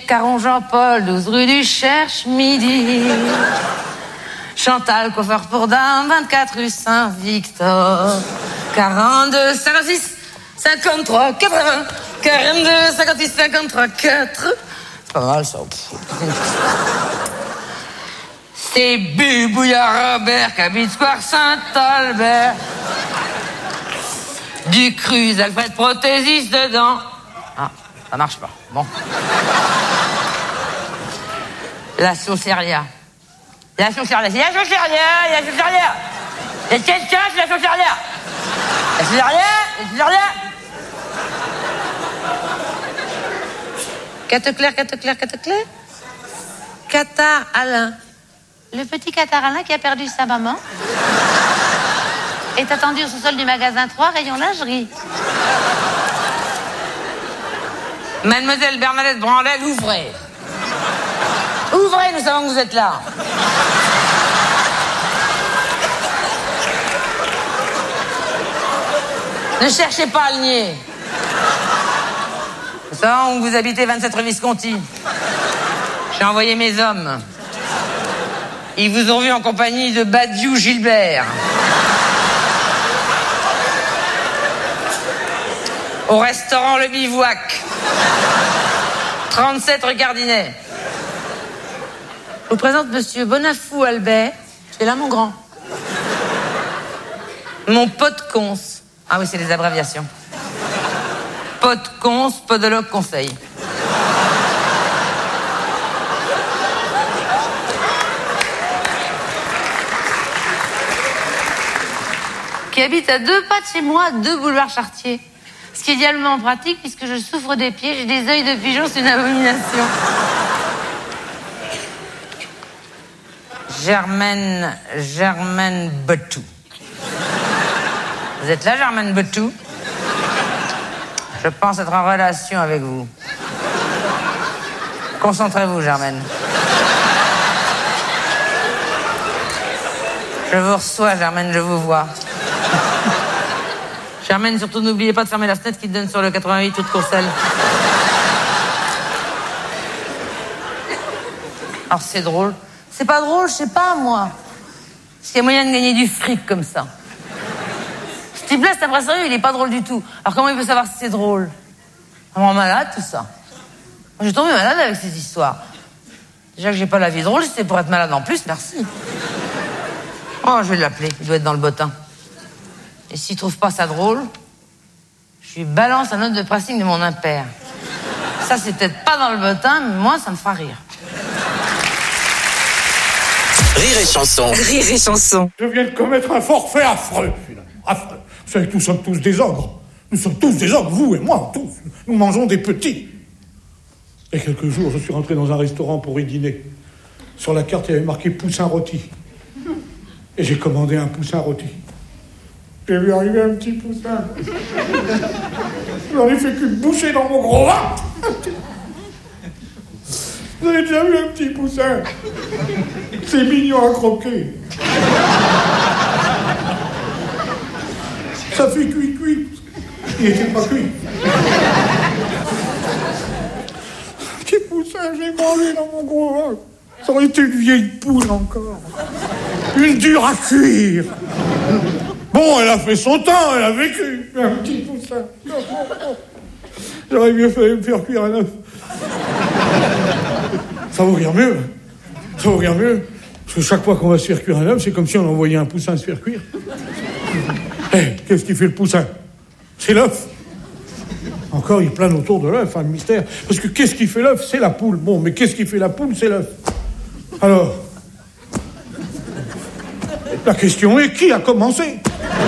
Caron Jean-Paul, 12 rue du Cherche-Midi. Chantal, coiffeur pour dames, 24 rue Saint-Victor. 42, 56, 53, 80. 42, 56, 53, 4. C'est pas mal, ça. C'est Bubouillard Robert qui habite Square Saint-Albert. Du Cruz, Alfred prothésiste dedans. Ah, ça marche pas. Bon. La Sauceria. La Sauceria. C'est la Sauceria, la Sauceria. Et quelqu'un, c'est la Sauceria. La Sauceria, la Sauceria. Cateclair. Qatar Alain. Le petit Qatar Alain qui a perdu sa maman est attendu au sous-sol du magasin 3, rayon lingerie. Mademoiselle Bernadette Brandel, ouvrez. Ouvrez, nous savons que vous êtes là. Ne cherchez pas à le nier. Nous savons que vous habitez 27 rue Visconti. J'ai envoyé mes hommes. Ils vous ont vu en compagnie de Badiou Gilbert. Au restaurant Le Bivouac. 37 rue Gardinet. Je vous présente monsieur Bonafou Albert. C'est là mon grand. Mon pote cons. Ah oui, c'est les abréviations. Pote cons, podologue conseil. Qui habite à 2 pas de chez moi, 2 boulevard Chartier. Ce qui est idéalement pratique puisque je souffre des pieds, j'ai des œils de pigeon, c'est une abomination. Germaine Betou. Vous êtes là, Germaine Betou? Je pense être en relation avec vous. Concentrez-vous, Germaine. Je vous reçois, Germaine, je vous vois. Germaine, surtout n'oubliez pas de fermer la fenêtre qui donne sur le 88 rue de Courcelles. Alors c'est drôle. C'est pas drôle, je sais pas moi. Parce qu'il y a moyen de gagner du fric comme ça. Ce type-là, c'est un vrai sérieux, il est pas drôle du tout. Alors comment il peut savoir si c'est drôle? Vraiment malade tout ça. Moi, j'ai tombé malade avec ces histoires. Déjà que j'ai pas la vie drôle, c'est pour être malade en plus, merci. Oh, je vais l'appeler, il doit être dans le bottin. Et s'il trouve pas ça drôle, je lui balance la note de pricing de mon impair. Ça, c'est peut-être pas dans le bottin, mais moi, ça me fera rire. Rire et chanson. Rire et chanson. Je viens de commettre un forfait affreux, finalement. Affreux. Vous savez que nous sommes tous des ogres. Nous sommes tous des ogres, vous et moi, tous. Nous mangeons des petits. Il y a quelques jours, je suis rentré dans un restaurant pour y dîner. Sur la carte, il y avait marqué poussin rôti. Et j'ai commandé un poussin rôti. J'ai vu arriver un petit poussin. J'en ai fait qu'une bouchée dans mon gros ventre. Vous avez déjà vu un petit poussin? C'est mignon à croquer. Ça fait cuit. Il n'était pas cuit. Petit poussin, j'ai mangé dans mon gros ventre. Ça aurait été une vieille poule encore. Une dure à cuire. Bon, elle a fait son temps, elle a vécu. Un petit poussin. J'aurais mieux fait me faire cuire un œuf. Ça vaut rien mieux. Ça vaut rien mieux. Parce que chaque fois qu'on va se faire cuire un œuf, c'est comme si on envoyait un poussin se faire cuire. Qu'est-ce qui fait le poussin? C'est l'œuf. Encore, il plane autour de l'œuf, un mystère. Parce que qu'est-ce qui fait l'œuf? C'est la poule. Bon, mais qu'est-ce qui fait la poule? C'est l'œuf. Alors, la question est, qui a commencé?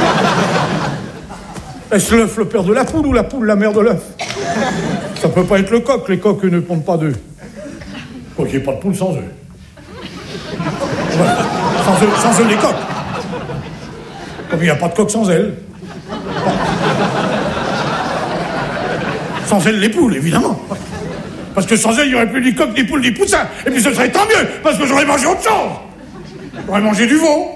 Est-ce l'œuf le père de la poule ou la poule la mère de l'œuf? Ça peut pas être le coq. Les coqs ne pondent pas d'œufs. Quoi qu'il n'y ait pas de poule sans œufs. Voilà. Sans œufs, les coqs. Comme il n'y a pas de coq sans ailes. Sans ailes, les poules, évidemment. Parce que sans ailes, il n'y aurait plus ni coq, ni poule, ni poussin. Et puis ce serait tant mieux, parce que j'aurais mangé autre chose. J'aurais mangé du veau.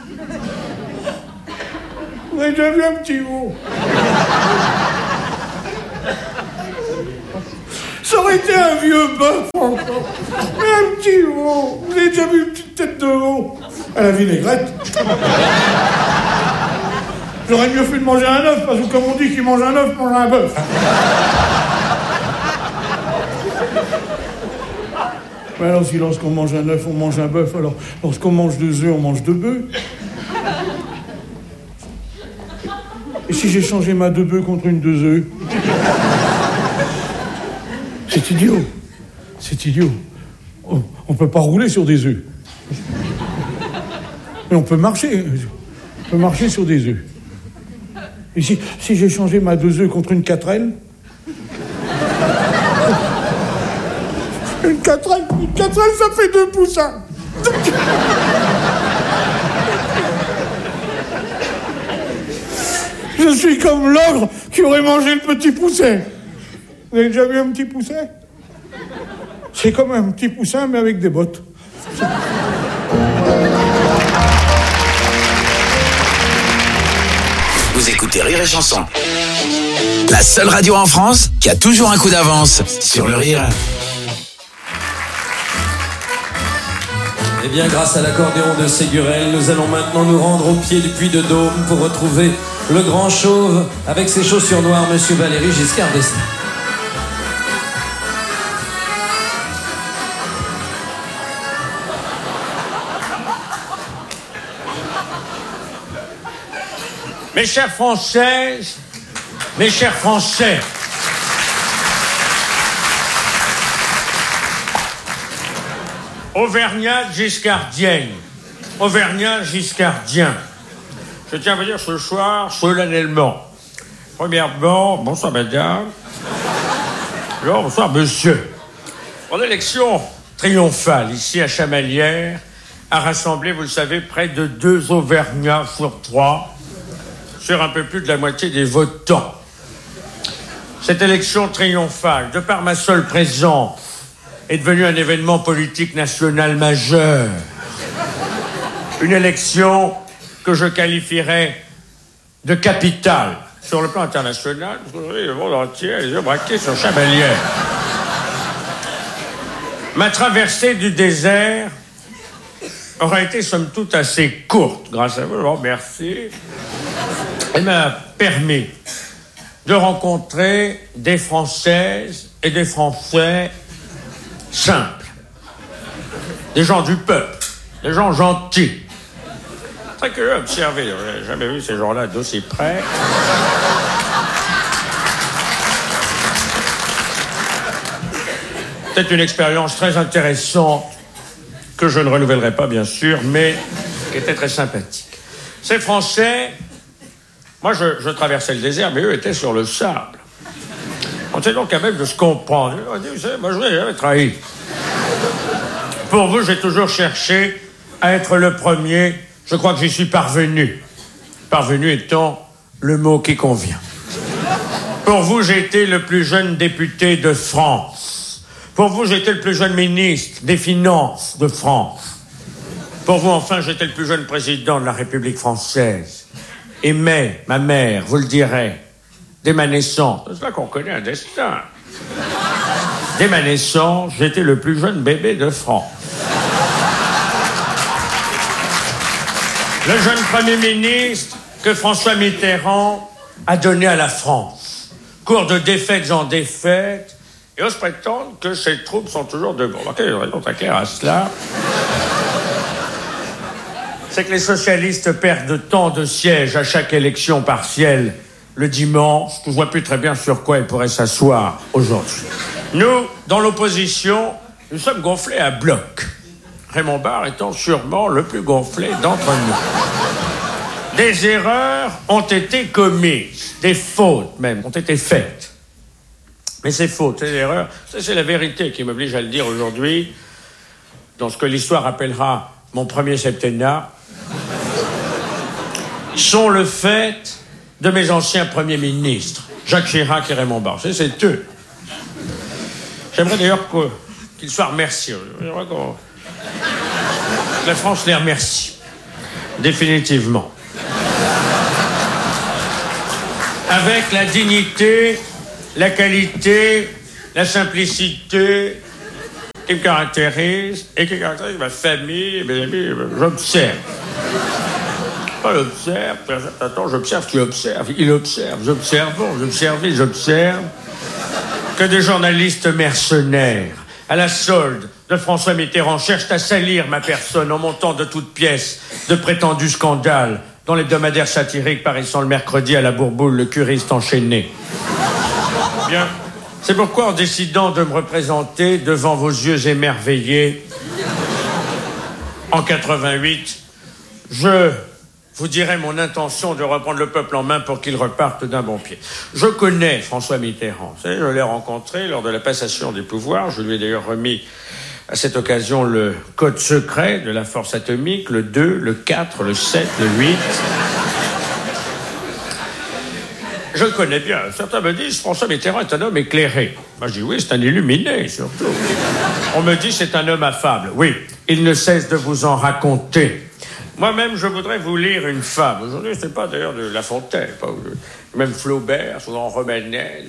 Vous avez déjà vu un petit veau? Ça aurait été un vieux bœuf encore. Mais un petit veau. Vous avez déjà vu une petite tête de veau à la vinaigrette? J'aurais mieux fait de manger un œuf, parce que comme on dit qu'il mange un œuf, mange un bœuf. Mais alors, si lorsqu'on mange un œuf, on mange un bœuf, alors lorsqu'on mange 2 œufs, on mange 2 bœufs. Et si j'ai changé ma 2 bœufs contre une 2 œufs? C'est idiot. C'est idiot. On peut pas rouler sur des œufs. Mais on peut marcher. On peut marcher sur des œufs. Et si j'ai changé ma 2 œufs contre une 4L? Une 4L, ça fait 2 poussins. Je suis comme l'ogre qui aurait mangé le petit pousset. Vous avez déjà vu un petit pousset? C'est comme un petit poussin, mais avec des bottes. Vous écoutez Rire et Chanson. La seule radio en France qui a toujours un coup d'avance sur le rire. Eh bien, grâce à l'accordéon de Ségurel, nous allons maintenant nous rendre au pied du Puy de Dôme pour retrouver le grand chauve avec ses chaussures noires, Monsieur Valéry Giscard d'Estaing. Mes chères Françaises, mes chers Français, Auvergnat Giscardienne, Auvergnat Giscardien. Je tiens à vous dire ce soir, solennellement. Premièrement, bonsoir madame. Alors, bonsoir monsieur. Mon élection triomphale ici à Chamalières a rassemblé, vous le savez, près de 2 Auvergnats sur 3, sur un peu plus de la moitié des votants. Cette élection triomphale, de par ma seule présence, est devenue un événement politique national majeur. Une élection que je qualifierais de capitale sur le plan international, parce qu'aujourd'hui, le monde entier a les yeux braqués sur Chamalières. Ma traversée du désert aura été, somme toute, assez courte, grâce à vous, je vous remercie. Elle m'a permis de rencontrer des Françaises et des Français simples. Des gens du peuple, des gens gentils. Très curieux à observer, je n'ai jamais vu ces gens-là d'aussi près. Peut-être une expérience très intéressante que je ne renouvellerai pas, bien sûr, mais qui était très sympathique. Ces Français, moi je traversais le désert, mais eux étaient sur le sable. On était donc capable de se comprendre. Moi je n'ai jamais trahi. Pour vous, j'ai toujours cherché à être le premier. Je crois que j'y suis parvenu. Parvenu étant le mot qui convient. Pour vous, j'ai été le plus jeune député de France. Pour vous, j'étais le plus jeune ministre des Finances de France. Pour vous, enfin, j'étais le plus jeune président de la République française. Et mais, ma mère, vous le direz, dès ma naissance, c'est là qu'on connaît un destin. Dès ma naissance, j'étais le plus jeune bébé de France. Le jeune Premier ministre que François Mitterrand a donné à la France. Cours de défaites en défaites, et ose prétendre que ses troupes sont toujours debout. Quelle raison très claire à cela? C'est que les socialistes perdent tant de sièges à chaque élection partielle le dimanche que je vois plus très bien sur quoi ils pourraient s'asseoir aujourd'hui. Nous, dans l'opposition, nous sommes gonflés à bloc. Raymond Barre étant sûrement le plus gonflé d'entre nous. Des erreurs ont été commises, des fautes même ont été faites. Mais ces fautes, ces erreurs, c'est la vérité qui m'oblige à le dire aujourd'hui, dans ce que l'histoire appellera mon premier septennat, sont le fait de mes anciens premiers ministres, Jacques Chirac et Raymond Barre. C'est eux. J'aimerais d'ailleurs qu'ils soient remerciés. J'aimerais qu'on... La France les remercie. Définitivement. Avec la dignité, la qualité la simplicité qui me caractérise et qui caractérise ma famille et mes amis. J'observe. Pas j'observe. Attends, j'observe, tu observes. Il observe. J'observe que des journalistes mercenaires, à la solde de François Mitterrand, cherchent à salir ma personne en montant de toutes pièces de prétendus scandales dans l'hebdomadaire satirique paraissant le mercredi à la Bourboule, le curiste enchaîné. Bien, c'est pourquoi en décidant de me représenter devant vos yeux émerveillés, en 88, je vous dirai mon intention de reprendre le peuple en main pour qu'il reparte d'un bon pied. Je connais François Mitterrand. Vous savez, je l'ai rencontré lors de la passation des pouvoirs. Je lui ai d'ailleurs remis à cette occasion le code secret de la force atomique, le 2, le 4, le 7, le 8. Je le connais bien. Certains me disent François Mitterrand est un homme éclairé. Moi, je dis oui, c'est un illuminé, surtout. On me dit c'est un homme affable. Oui, il ne cesse de vous en raconter. Moi-même, je voudrais vous lire une fable. Aujourd'hui, c'est pas d'ailleurs de La Fontaine, pas même Flaubert, souvent Romanet,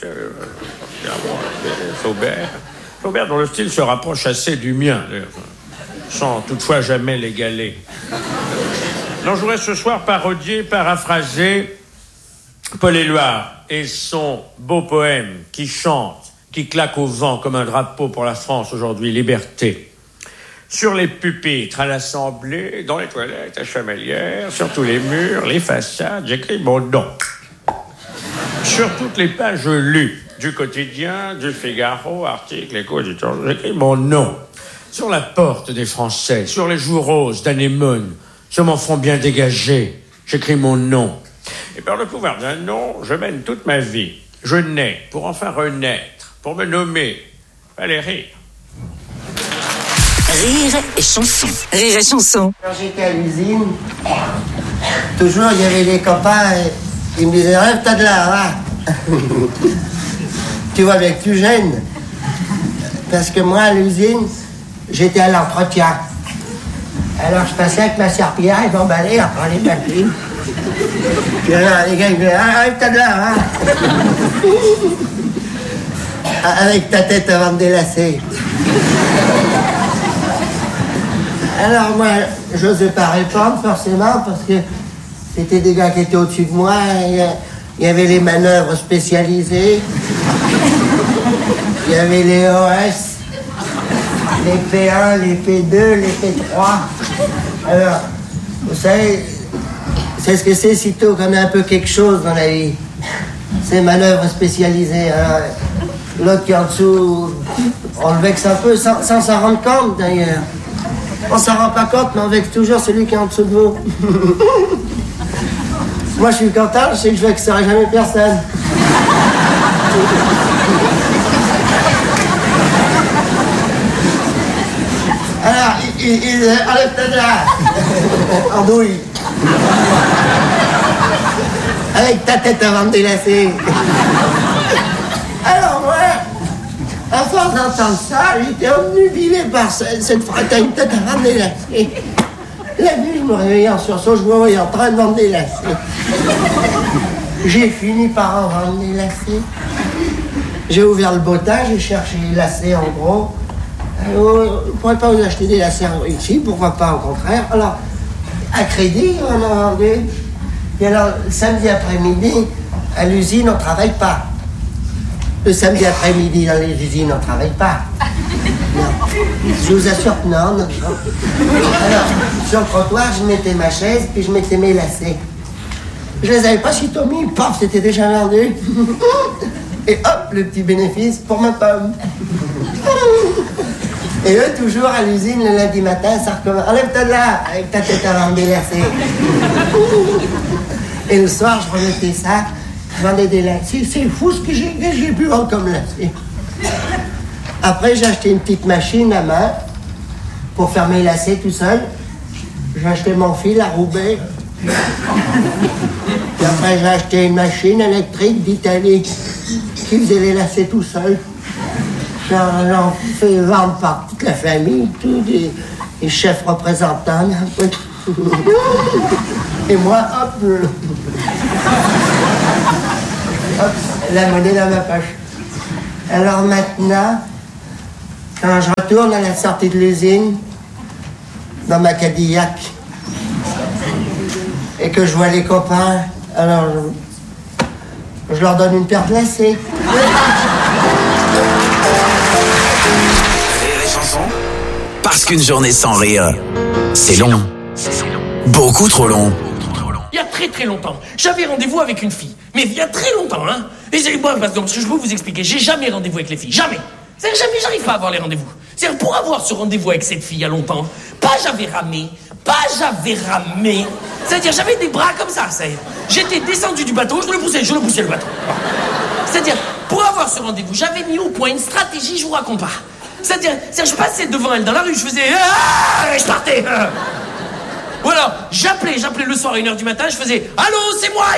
Flaubert, dont le style se rapproche assez du mien, d'ailleurs, sans toutefois jamais l'égaler. Non, je voudrais ce soir paraphraser Paul Éluard et son beau poème qui chante, qui claque au vent comme un drapeau pour la France aujourd'hui, liberté. Sur les pupitres, à l'Assemblée, dans les toilettes, à Chamalières, sur tous les murs, les façades, j'écris mon nom. Sur toutes les pages lues du quotidien, du Figaro, articles, Écho, j'écris mon nom. Sur la porte des Français, sur les joues roses d'Anémone, sur mon front bien dégagé, j'écris mon nom. Et par le pouvoir d'un nom, je mène toute ma vie. Je nais pour enfin renaître, pour me nommer Valérie. Rire et chanson. Rire et chanson. Quand j'étais à l'usine, toujours il y avait les copains et ils me disaient rêve, t'as de l'art, hein. Tu vois bien que tu gênes. Parce que moi à l'usine, j'étais à l'entretien. Alors je passais avec ma serpillière et m'emballais après les machines. Puis alors les gars ils me disaient rêve, t'as de l'art, hein. Avec ta tête avant de délasser. Alors moi, je n'osais pas répondre forcément parce que c'était des gars qui étaient au-dessus de moi. Il y avait les manœuvres spécialisées, il y avait les OS, les P1, les P2, les P3. Alors, vous savez, c'est ce que c'est sitôt qu'on a un peu quelque chose dans la vie. Ces manœuvres spécialisées. Alors, l'autre qui est en dessous, on le vexe un peu sans s'en rendre compte d'ailleurs. On s'en rend pas compte, mais on vexe toujours celui qui est en dessous de vous. Moi, je suis content, je sais que je vexerai jamais personne. Alors, il enlève ta là. Andouille. Avec ta tête avant de délasser. Alors, moi, à force d'entendre ça, j'étais obnubilé par cette frataigne tête avant de délasser. La nuit, je me réveillais en sursaut, je me voyais en train de m'en délasser. J'ai fini par en me délasser. J'ai ouvert le bottage, j'ai cherché les lacets en gros. On ne pourrait pas vous acheter des lacets ici, pourquoi pas au contraire. Alors, à crédit, on a vendu. Et alors, samedi après-midi, à l'usine, on ne travaille pas. Le samedi après-midi, dans les usines, on ne travaille pas. Non. Je vous assure que non. Alors, sur le trottoir, je mettais ma chaise, puis je mettais mes lacets. Je les avais pas sitôt mis, paf, c'était déjà vendu. Et hop, le petit bénéfice pour ma pomme. Et eux, toujours à l'usine, le lundi matin, ça recommence. Enlève-toi de là, avec ta tête avant de délasser. Et le soir, je remettais ça, je vendais des lacets. C'est fou ce que j'ai pu vendre comme lacets. Après, j'ai acheté une petite machine à main pour faire mes lacets tout seul. J'ai acheté mon fil à Roubaix. Puis après, j'ai acheté une machine électrique d'Italie qui faisait les lacets tout seul. J'en fais vendre par toute la famille, tous les chefs représentants. Et moi, hop, la monnaie dans ma poche. Alors maintenant, quand je retourne à la sortie de l'usine, dans ma Cadillac, et que je vois les copains, alors je leur donne une pierre placée. Rire et chanson. Parce qu'une journée sans rire, c'est long. Beaucoup trop long. Il y a très très longtemps, j'avais rendez-vous avec une fille. Mais il y a très longtemps, hein. Et c'est moi, parce que je peux vous expliquer, j'ai jamais rendez-vous avec les filles. Jamais. C'est-à-dire, jamais j'arrive pas à avoir les rendez-vous. C'est-à-dire, pour avoir ce rendez-vous avec cette fille il y a longtemps, pas j'avais ramé. C'est-à-dire, j'avais des bras comme ça. J'étais descendu du bateau, je le poussais le bateau. C'est-à-dire, pour avoir ce rendez-vous, j'avais mis au point une stratégie, je vous raconte pas. C'est-à-dire, je passais devant elle dans la rue, je faisais ah, et je partais. Ou alors, j'appelais le soir à 1h du matin, je faisais allô, c'est moi.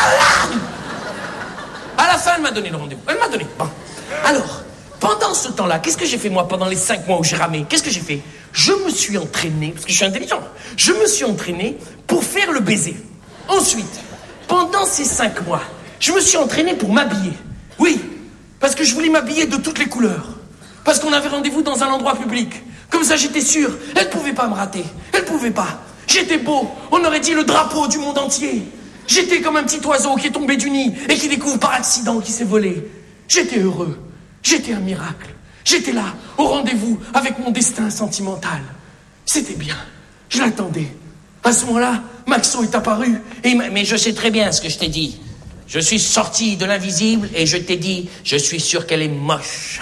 À la fin, elle m'a donné le rendez-vous. Elle m'a donné. Bon. Alors, pendant ce temps-là, qu'est-ce que j'ai fait moi pendant les 5 mois où j'ai ramé? Qu'est-ce que j'ai fait? Je me suis entraîné, parce que je suis intelligent, je me suis entraîné pour faire le baiser. Ensuite, pendant ces 5 mois, je me suis entraîné pour m'habiller. Oui, parce que je voulais m'habiller de toutes les couleurs. Parce qu'on avait rendez-vous dans un endroit public. Comme ça, j'étais sûr, elle pouvait pas me rater. Elle pouvait pas. J'étais beau, on aurait dit le drapeau du monde entier. J'étais comme un petit oiseau qui est tombé du nid et qui découvre par accident qu'il s'est volé. J'étais heureux, j'étais un miracle. J'étais là, au rendez-vous, avec mon destin sentimental. C'était bien, je l'attendais. À ce moment-là, Maxo est apparu et mais je sais très bien ce que je t'ai dit. Je suis sorti de l'invisible et je t'ai dit, je suis sûr qu'elle est moche.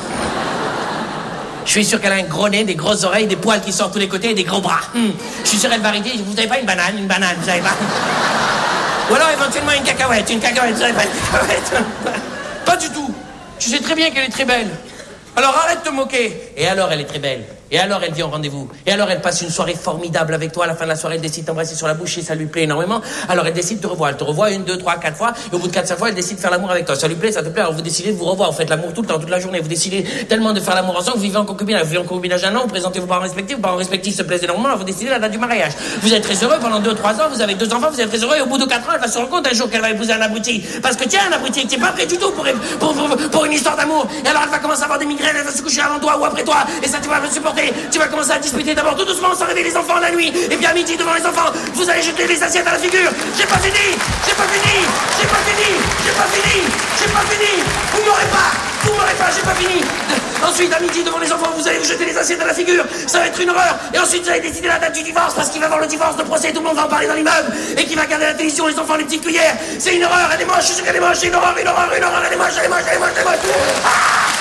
Je suis sûr qu'elle a un gros nez, des grosses oreilles, des poils qui sortent tous les côtés et des gros bras. Je suis sûr qu'elle va arrêter, vous n'avez pas une banane, vous savez pas. Ou alors éventuellement une cacahuète, vous savez pas, une cacahuète. Pas du tout. Tu sais très bien qu'elle est très belle. Alors arrête de te moquer. Et alors elle est très belle. Et alors elle vient au rendez-vous. Et alors elle passe une soirée formidable avec toi. À la fin de la soirée, elle décide de t'embrasser sur la bouche et ça lui plaît énormément. Alors elle décide de te revoir. Elle te revoit 1, 2, 3, 4 fois. Et au bout de 4-5 fois, elle décide de faire l'amour avec toi. Ça lui plaît, ça te plaît. Alors vous décidez de vous revoir. Vous faites l'amour tout le temps, toute la journée. Vous décidez tellement de faire l'amour ensemble. Vous vivez en concubinage. Vous vivez en concubinage 1 an. Vous présentez vos parents respectifs. Vos parents respectifs se plaisent énormément. Alors vous décidez la date du mariage. Vous êtes très heureux pendant 2-3 ans. Vous avez 2 enfants. Vous êtes très heureux. Et au bout de 4 ans, elle va se rendre compte un jour qu'elle va épouser un abruti. Parce que tiens, un abruti qui est pas prêt du tout pour une histoire d'amour. Et alors elle va commencer à avoir des migraines. Elle va se coucher avant toi ou après toi. Et ça, tu vas le supporter. Tu vas commencer à disputer d'abord tout doucement sans réveiller les enfants la nuit. Et bien à midi devant les enfants, vous allez jeter les assiettes à la figure. J'ai pas fini. Vous m'aurez pas, j'ai pas fini. Ensuite, à midi devant les enfants, vous allez vous jeter les assiettes à la figure. Ça va être une horreur. Et ensuite, vous allez décider la date du divorce parce qu'il va y avoir le divorce de procès. Tout le monde va en parler dans l'immeuble. Et qui va regarder la télévision, les enfants, les petites cuillères. C'est une horreur, elle est moche, je sais qu'elle est moche, c'est une horreur, elle est moche, elle est moche. Ah